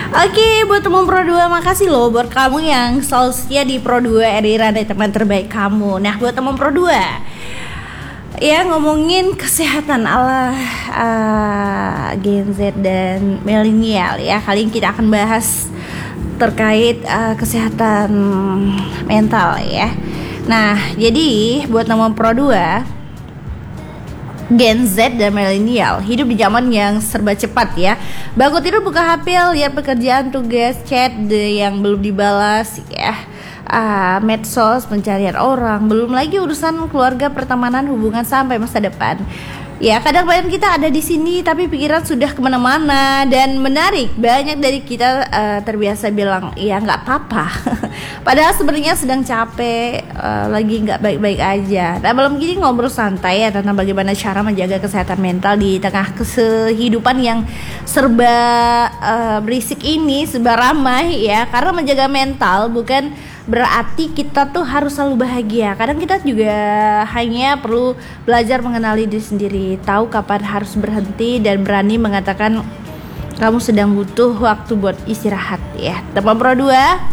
Oke, buat teman Pro 2, makasih loh buat kamu yang selalu setia di Pro 2 RI Radai, teman terbaik kamu. Nah, buat teman Pro 2, ya ngomongin kesehatan ala Gen Z dan milenial ya. Kali ini kita akan bahas terkait kesehatan mental ya. Nah, jadi buat teman Pro 2, Gen Z dan milenial hidup di zaman yang serba cepat ya. Bangun tidur, buka HP, lihat pekerjaan, tugas, chat yang belum dibalas ya, medsos, pencarian orang, belum lagi urusan keluarga, pertemanan, hubungan sampai masa depan. Ya, kadang badan kita ada di sini tapi pikiran sudah kemana-mana. Dan menarik, banyak dari kita terbiasa bilang ya nggak apa-apa padahal sebenarnya sedang capek, lagi nggak baik-baik aja. Nah, malam gini ngobrol santai ya tentang bagaimana cara menjaga kesehatan mental di tengah kehidupan yang serba berisik ini, serba ramai ya. Karena menjaga mental bukan berarti kita tuh harus selalu bahagia. Kadang kita juga hanya perlu belajar mengenali diri sendiri, tahu kapan harus berhenti, dan berani mengatakan kamu sedang butuh waktu buat istirahat ya. Teman Pro 2,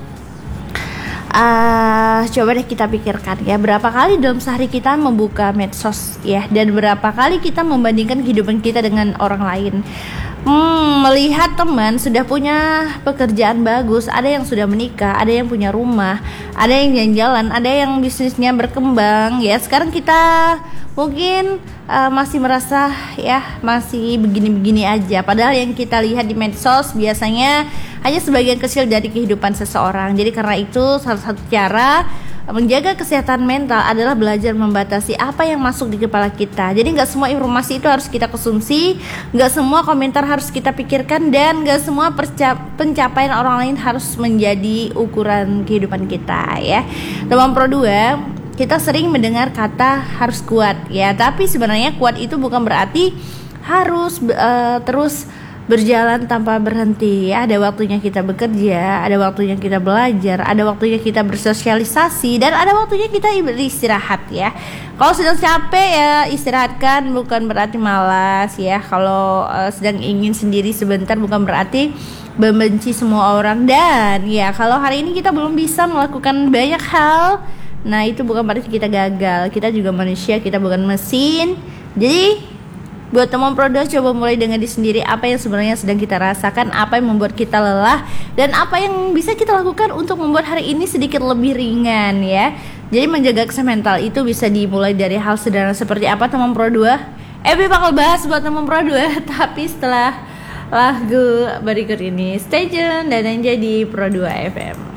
coba deh kita pikirkan ya, berapa kali dalam sehari kita membuka medsos ya, dan berapa kali kita membandingkan kehidupan kita dengan orang lain. Melihat teman sudah punya pekerjaan bagus, ada yang sudah menikah, ada yang punya rumah, ada yang jalan-jalan, ada yang bisnisnya berkembang ya. Sekarang kita mungkin masih merasa ya masih begini-begini aja, padahal yang kita lihat di medsos biasanya hanya sebagian kecil dari kehidupan seseorang. Jadi karena itu salah satu cara menjaga kesehatan mental adalah belajar membatasi apa yang masuk di kepala kita. Jadi gak semua informasi itu harus kita konsumsi, gak semua komentar harus kita pikirkan, dan gak semua pencapaian orang lain harus menjadi ukuran kehidupan kita ya. Teman Pro 2, kita sering mendengar kata harus kuat ya, tapi sebenarnya kuat itu bukan berarti harus terus berjalan tanpa berhenti ya. Ada waktunya kita bekerja, ada waktunya kita belajar, ada waktunya kita bersosialisasi, dan ada waktunya kita beristirahat ya. Kalau sedang capek ya istirahatkan, bukan berarti malas ya. Kalau sedang ingin sendiri sebentar bukan berarti membenci semua orang. Dan ya kalau hari ini kita belum bisa melakukan banyak hal, nah itu bukan berarti kita gagal. Kita juga manusia, kita bukan mesin. Jadi buat teman Pro 2, coba mulai dengan diri sendiri, apa yang sebenarnya sedang kita rasakan, apa yang membuat kita lelah, dan apa yang bisa kita lakukan untuk membuat hari ini sedikit lebih ringan ya. Jadi menjaga kesehatan mental itu bisa dimulai dari hal sederhana seperti apa teman Pro 2? Ebi bakal bahas buat teman Pro 2 tapi setelah lagu berikut ini. Stay tune dan jadi Pro 2 FM.